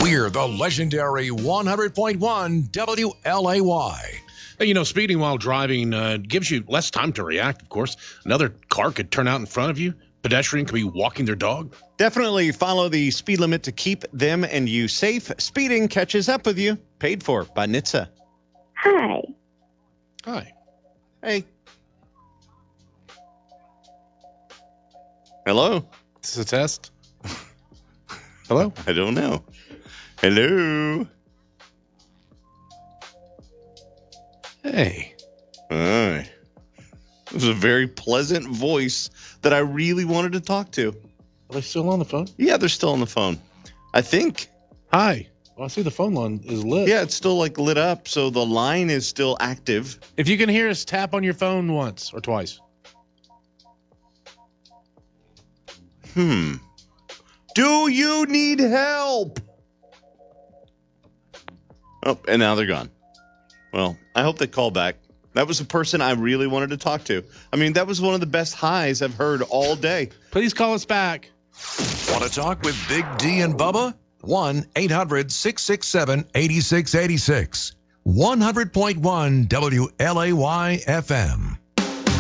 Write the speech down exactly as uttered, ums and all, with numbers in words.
We're the legendary one hundred point one W L A Y. Hey, you know, speeding while driving uh, gives you less time to react, of course. Another car could turn out in front of you. Pedestrian could be walking their dog. Definitely follow the speed limit to keep them and you safe. Speeding catches up with you. Paid for by N H T S A. Hi. Hi. Hey. Hello. This is a test. Hello? I don't know. Hello. Hey. Hi. It was a very pleasant voice that I really wanted to talk to. Are they still on the phone? Yeah, they're still on the phone. I think. Hi. Well, I see the phone line is lit. Yeah, it's still like lit up, so the line is still active. If you can hear us, tap on your phone once or twice. Hmm. Do you need help? Oh, and now they're gone. Well, I hope they call back. That was the person I really wanted to talk to. I mean, that was one of the best highs I've heard all day. Please call us back. Want to talk with Big D and Bubba? one eight hundred six six seven eight six eight six. one hundred point one W L A Y F M.